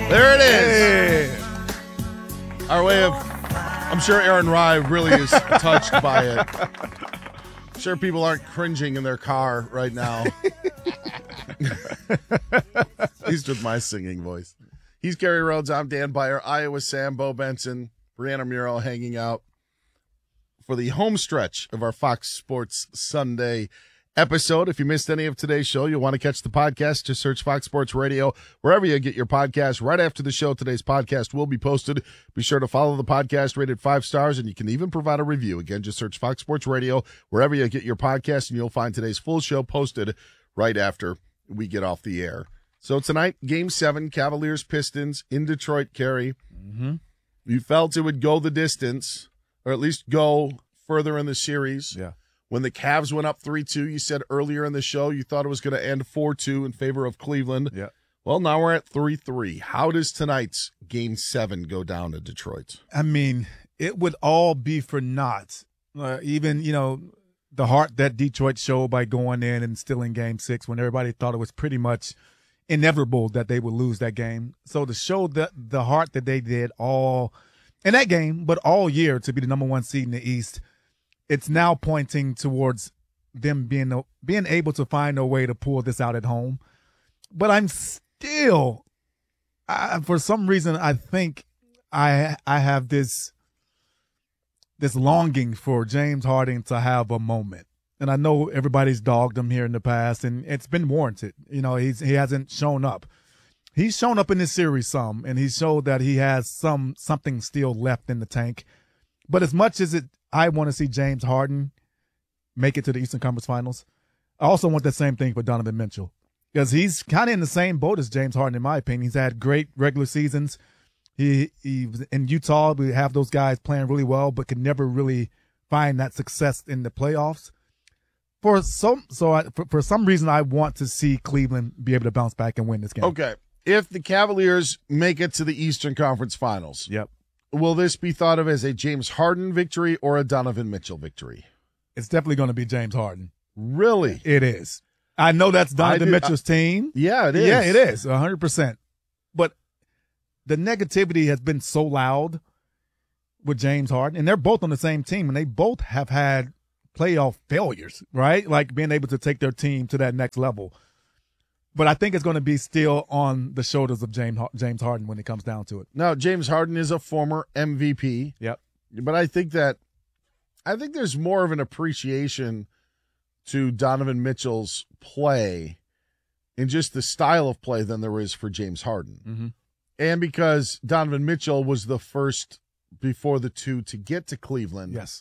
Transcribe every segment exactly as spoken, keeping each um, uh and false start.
There it is. Hey. Our way of, I'm sure Aaron Rye really is touched by it. I'm sure people aren't cringing in their car right now. At least with my singing voice. He's Gary Rhodes. I'm Dan Beyer. Iowa Sam, Bo Benson, Brianna Muro hanging out for the home stretch of our Fox Sports Sunday episode. If you missed any of today's show, you'll want to catch the podcast. Just search Fox Sports Radio wherever you get your podcast. Right after the show, today's podcast will be posted. Be sure to follow the podcast, rated five stars, and you can even provide a review. Again, just search Fox Sports Radio wherever you get your podcast, and you'll find today's full show posted right after we get off the air. So tonight, Game seven, Cavaliers-Pistons in Detroit, Kerry. Mm-hmm. You felt it would go the distance, or at least go further in the series. Yeah. When the Cavs went up three two, you said earlier in the show you thought it was going to end four two in favor of Cleveland. Yeah. Well, now we're at three three. How does tonight's Game seven go down to Detroit? I mean, it would all be for naught. Uh, even, you know, the heart that Detroit showed by going in and still in Game six when everybody thought it was pretty much inevitable that they would lose that game. So to show the, the heart that they did all in that game, but all year to be the number one seed in the East, it's now pointing towards them being being able to find a way to pull this out at home. But I'm still, I, for some reason, I think I I have this this longing for James Harden to have a moment. And I know everybody's dogged him here in the past, and it's been warranted. You know, he's he hasn't shown up. He's shown up in this series some, and he showed that he has some something still left in the tank. But as much as it, I want to see James Harden make it to the Eastern Conference Finals, I also want the same thing for Donovan Mitchell because he's kind of in the same boat as James Harden, in my opinion. He's had great regular seasons. He, he was in Utah. We have those guys playing really well, but could never really find that success in the playoffs. For some, so I, for, for some reason, I want to see Cleveland be able to bounce back and win this game. Okay. If the Cavaliers make it to the Eastern Conference Finals, yep. will this be thought of as a James Harden victory or a Donovan Mitchell victory? It's definitely going to be James Harden. Really? It is. I know that's Donovan did, Mitchell's I, team. Yeah, it is. Yeah, it is, one hundred percent. But the negativity has been so loud with James Harden, and they're both on the same team, and they both have had playoff failures, right? Like being able to take their team to that next level. But I think it's going to be still on the shoulders of James James Harden when it comes down to it. Now, James Harden is a former M V P. Yep. But I think that I think there's more of an appreciation to Donovan Mitchell's play and just the style of play than there is for James Harden. Mm-hmm. And because Donovan Mitchell was the first before the two to get to Cleveland. Yes.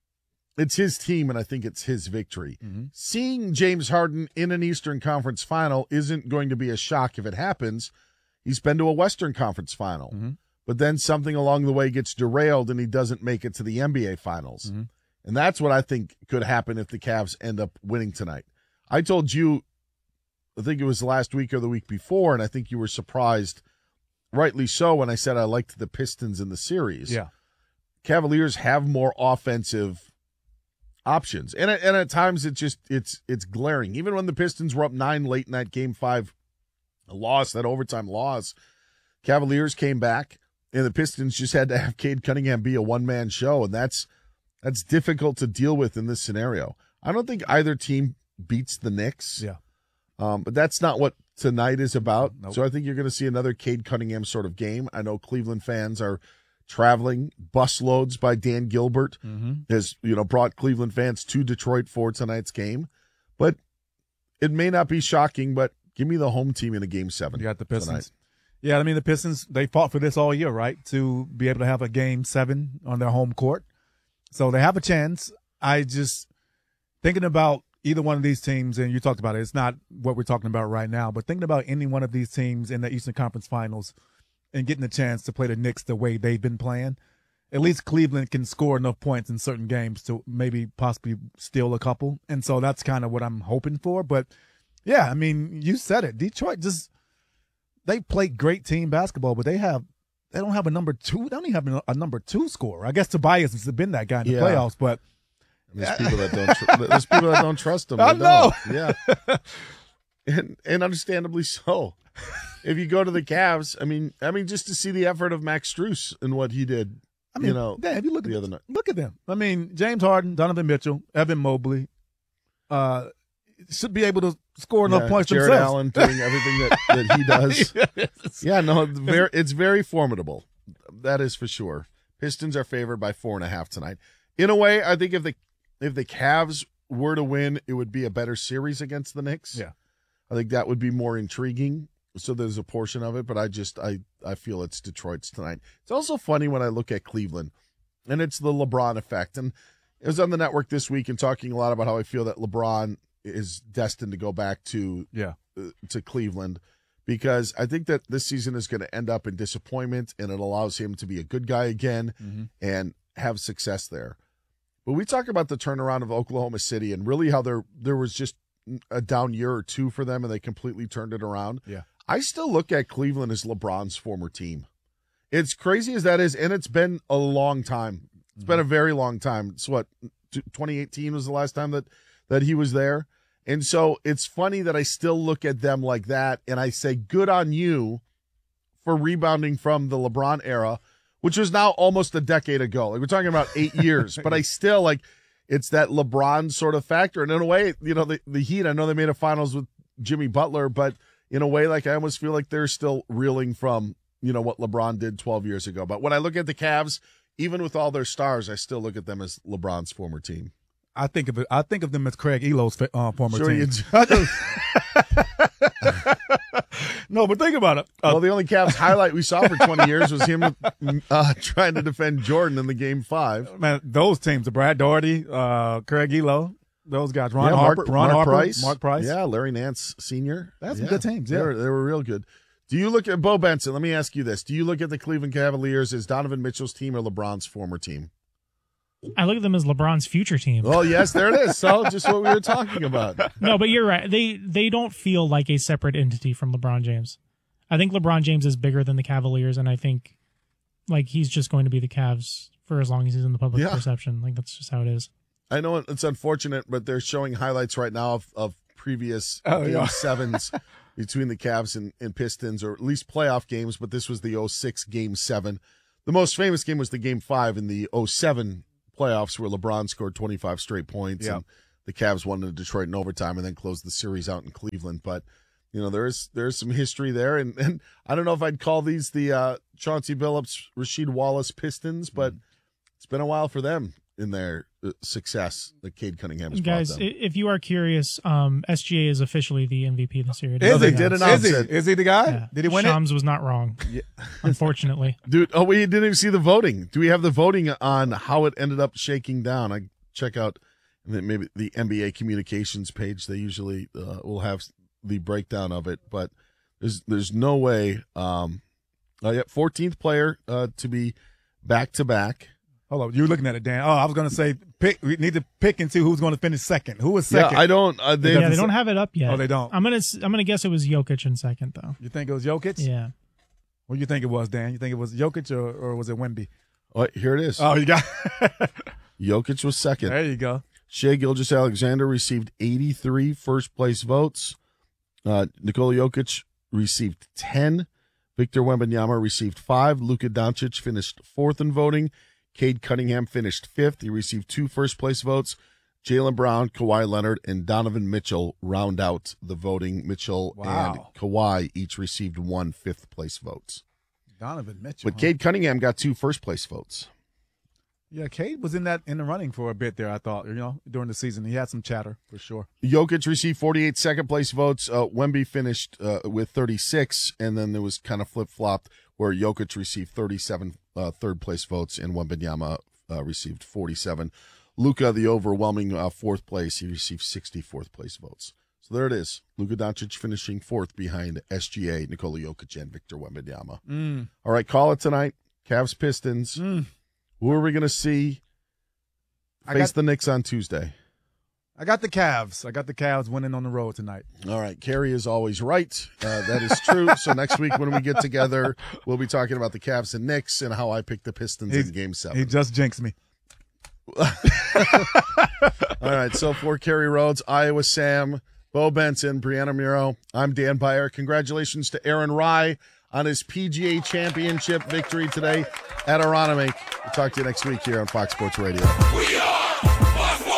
It's his team, and I think it's his victory. Mm-hmm. Seeing James Harden in an Eastern Conference final isn't going to be a shock if it happens. He's been to a Western Conference final. Mm-hmm. But then something along the way gets derailed, and he doesn't make it to the N B A Finals. Mm-hmm. And that's what I think could happen if the Cavs end up winning tonight. I told you, I think it was last week or the week before, and I think you were surprised, rightly so, when I said I liked the Pistons in the series. Yeah. Cavaliers have more offensive options, and at, and at times it's just it's it's glaring. Even when the Pistons were up nine late in that game five loss, that overtime loss, Cavaliers came back, and the Pistons just had to have Cade Cunningham be a one man show, and that's that's difficult to deal with in this scenario. I don't think either team beats the Knicks, yeah, um, but that's not what tonight is about. Nope. So I think you're going to see another Cade Cunningham sort of game. I know Cleveland fans are traveling. Busloads by Dan Gilbert mm-hmm. has, you know, brought Cleveland fans to Detroit for tonight's game. But it may not be shocking, but give me the home team in a game seven. You got the Pistons. Tonight. Yeah, I mean, the Pistons, they fought for this all year, right, to be able to have a game seven on their home court. So they have a chance. I just, thinking about either one of these teams, and you talked about it, it's not what we're talking about right now, but thinking about any one of these teams in the Eastern Conference Finals and getting a chance to play the Knicks the way they've been playing, at least Cleveland can score enough points in certain games to maybe possibly steal a couple. And so that's kind of what I'm hoping for. But, yeah, I mean, you said it. Detroit just – they play great team basketball, but they have – they don't have a number two. They don't even have a number two scorer. I guess Tobias has been that guy in the yeah. playoffs, but there's people that don't. Tr- there's people that don't trust him. I They know. don't. Yeah, and and understandably so. if you go to the Cavs, I mean, I mean, just to see the effort of Max Strus and what he did, I mean, you know, Dan, if you look the at other night. look at them. I mean, James Harden, Donovan Mitchell, Evan Mobley, uh, should be able to score enough Yeah, points Jared themselves. Allen doing everything that, that he does. Yes. Yeah, no, it's very, it's very formidable. That is for sure. Pistons are favored by four and a half tonight. In a way, I think if the if the Cavs were to win, it would be a better series against the Knicks. Yeah. I think that would be more intriguing. So there's a portion of it, but I just I I feel it's Detroit's tonight. It's also funny when I look at Cleveland, and it's the LeBron effect. And I was on the network this week and talking a lot about how I feel that LeBron is destined to go back to Yeah. uh, to Cleveland, because I think that this season is going to end up in disappointment, and it allows him to be a good guy again Mm-hmm. and have success there. But we talk about the turnaround of Oklahoma City and really how there there was just a down year or two for them, and they completely turned it around. Yeah. I still look at Cleveland as LeBron's former team. It's crazy as that is, and it's been a long time. It's Mm-hmm. been a very long time. It's what, twenty eighteen was the last time that, that he was there. And so it's funny that I still look at them like that, and I say, good on you for rebounding from the LeBron era, which was now almost a decade ago. Like, we're talking about eight years, but I still, like, it's that LeBron sort of factor. And in a way, you know, the, the Heat, I know they made a finals with Jimmy Butler, but in a way, like, I almost feel like they're still reeling from, you know, what LeBron did twelve years ago. But when I look at the Cavs, even with all their stars, I still look at them as LeBron's former team. I think of it. I think of them as Craig Elo's uh, former Sure team. you do. No, but think about it. Uh, Well, the only Cavs highlight we saw for twenty years was him uh, trying to defend Jordan in the game five. man, those teams, the Brad Daugherty, uh, Craig Elo, those guys, Ron Yeah, Harper, Mark, Ron Mark Harper, Price. Mark Price. Yeah, Larry Nance Senior That's some yeah. good teams, yeah. They were, they were real good. Do you look at Bo Benson? Let me ask you this. Do you look at the Cleveland Cavaliers as Donovan Mitchell's team or LeBron's former team? I look at them as LeBron's future team. Well, yes, there it is. So just what we were talking about. No, but you're right. They they don't feel like a separate entity from LeBron James. I think LeBron James is bigger than the Cavaliers, and I think like he's just going to be the Cavs for as long as he's in the public Yeah. perception. Like that's just how it is. I know it's unfortunate, but they're showing highlights right now of, of previous Oh, game yeah. sevens between the Cavs and, and Pistons, or at least playoff games, but this was the oh six game seven. The most famous game was the game five in the oh seven playoffs, where LeBron scored twenty-five straight points, Yeah. and the Cavs won in Detroit in overtime and then closed the series out in Cleveland. But you know, there's there's some history there, and, and I don't know if I'd call these the uh, Chauncey Billups, Rasheed Wallace Pistons, but it's been a while for them in their uh, success that Cade Cunningham has Guys, brought them. i- if you are curious, um, S G A is officially the M V P this year. Is they he? did Is announce he? it. Is he the guy? Yeah. Did he win Shams was not wrong, unfortunately. Dude, oh, we didn't even see the voting. Do we have the voting on how it ended up shaking down? I check out maybe the N B A communications page. They usually uh, will have the breakdown of it, but there's there's no way. Um, uh, yeah, fourteenth player uh, to be back to back. Hold on, you're looking at it, Dan. Oh, I was going to say pick. We need to pick and see who's going to finish second. Who was Yeah, second? I don't. Uh, they, Yeah, they don't have it up yet. Oh, they don't. I'm gonna s- I'm gonna guess it was Jokic in second though. You think it was Jokic? Yeah. What do you think it was, Dan? You think it was Jokic or, or was it Wemby? oh, here it is. Oh, you got. Jokic was second. There you go. Shai Gilgeous-Alexander received eighty-three first place votes. Uh, Nikola Jokic received ten. Victor Wembanyama received five. Luka Doncic finished fourth in voting. Cade Cunningham finished fifth. He received two first place votes. Jaylen Brown, Kawhi Leonard, and Donovan Mitchell round out the voting. Mitchell Wow. and Kawhi each received one fifth place votes. Donovan Mitchell. But huh? Cade Cunningham got two first place votes. Yeah, Cade was in that in the running for a bit there. I thought, you know, during the season he had some chatter for sure. Jokic received forty-eight second place votes. Uh, Wemby finished uh, with thirty-six, and then there was kind of flip flopped where Jokic received thirty-seven uh, third place votes, and Wembanyama uh, received forty-seven. Luka, the overwhelming uh, fourth place, he received sixty fourth place votes. So there it is. Luka Doncic finishing fourth behind S G A, Nikola Jokic, and Victor Wembanyama. Mm. All right, call it tonight. Cavs Pistons. Mm. Who are we going to see I face got- the Knicks on Tuesday? I got the Cavs. I got the Cavs winning on the road tonight. All right. Carrie is always right. Uh, that is true. So next week when we get together, we'll be talking about the Cavs and Knicks and how I picked the Pistons He's- in game seven. He just jinxed me. All right. So for Carrie Rhodes, Iowa Sam, Bo Benson, Brianna Muro. I'm Dan Beyer. Congratulations to Aaron Rai on his P G A Championship victory today at Aronimink. We'll talk to you next week here on Fox Sports Radio. We are Fox Sports.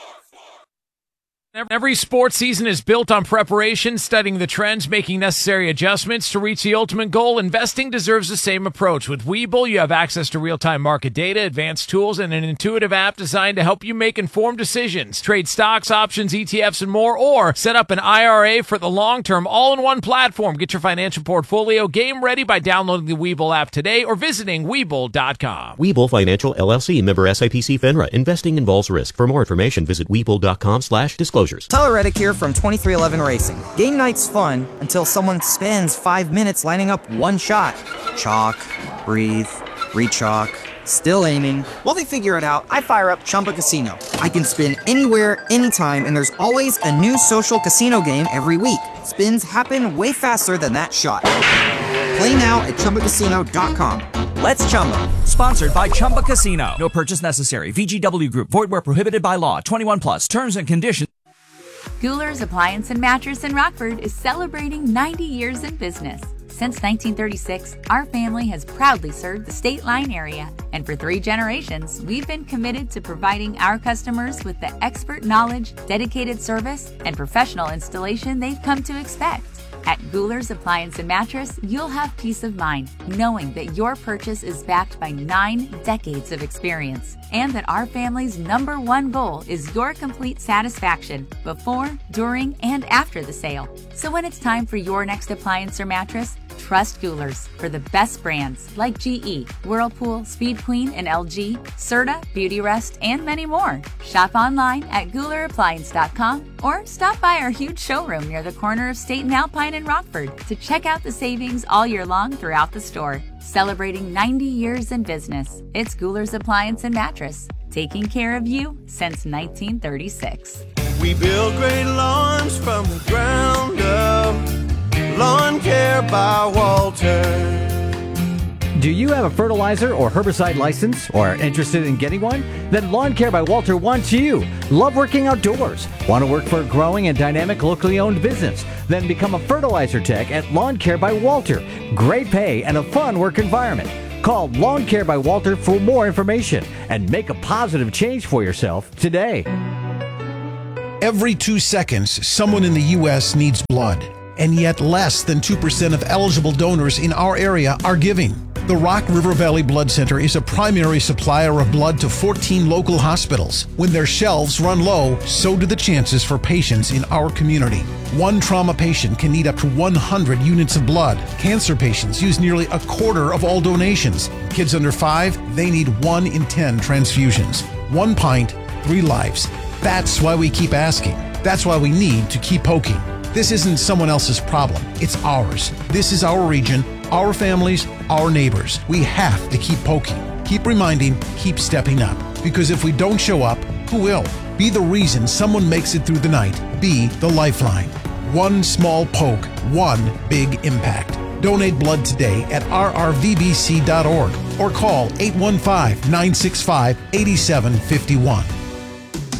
Every sports season is built on preparation, studying the trends, making necessary adjustments to reach the ultimate goal. Investing deserves the same approach. With Webull, you have access to real-time market data, advanced tools, and an intuitive app designed to help you make informed decisions. Trade stocks, options, E T Fs, and more, or set up an I R A for the long term, all-in-one platform. Get your financial portfolio game ready by downloading the Webull app today or visiting Webull dot com. Webull Financial, L L C, member S I P C FINRA. Investing involves risk. For more information, visit Webull dot com slash disclosures. Tyler Reddick here from twenty-three eleven Racing. Game night's fun until someone spends five minutes lining up one shot. Chalk, breathe, re-chalk, still aiming. While they figure it out, I fire up Chumba Casino. I can spin anywhere, anytime, and there's always a new social casino game every week. Spins happen way faster than that shot. Play now at Chumba Casino dot com. Let's Chumba. Sponsored by Chumba Casino. No purchase necessary. V G W Group. Void where prohibited by law. twenty-one plus. Terms and conditions. Goular's Appliance and Mattress in Rockford is celebrating ninety years in business. Since nineteen thirty-six, our family has proudly served the State Line area. And for three generations, we've been committed to providing our customers with the expert knowledge, dedicated service, and professional installation they've come to expect. At Goular's Appliance and Mattress, you'll have peace of mind knowing that your purchase is backed by nine decades of experience and that our family's number one goal is your complete satisfaction before, during, and after the sale. So when it's time for your next appliance or mattress, trust Goular's for the best brands like G E, Whirlpool, Speed Queen, and L G, Serta, Beautyrest, and many more. Shop online at Goular Appliance dot com or stop by our huge showroom near the corner of State and Alpine in Rockford to check out the savings all year long throughout the store. Celebrating ninety years in business, it's Goular's Appliance and Mattress, taking care of you since nineteen thirty-six. We build great lawns from the ground up. Lawn Care by Walter. Do you have a fertilizer or herbicide license or are interested in getting one? Then Lawn Care by Walter wants you. Love working outdoors? Want to work for a growing and dynamic locally owned business? Then become a fertilizer tech at Lawn Care by Walter. Great pay and a fun work environment. Call Lawn Care by Walter for more information and make a positive change for yourself today. Every two seconds, someone in the U S needs blood. And yet less than two percent of eligible donors in our area are giving. The Rock River Valley Blood Center is a primary supplier of blood to fourteen local hospitals. When their shelves run low, so do the chances for patients in our community. One trauma patient can need up to one hundred units of blood. Cancer patients use nearly a quarter of all donations. Kids under five, they need one in ten transfusions. One pint, three lives. That's why we keep asking. That's why we need to keep poking. This isn't someone else's problem. It's ours. This is our region, our families, our neighbors. We have to keep poking, keep reminding, keep stepping up. Because if we don't show up, who will? Be the reason someone makes it through the night. Be the lifeline. One small poke, one big impact. Donate blood today at r r v b c dot org or call eight one five, nine six five, eight seven five one.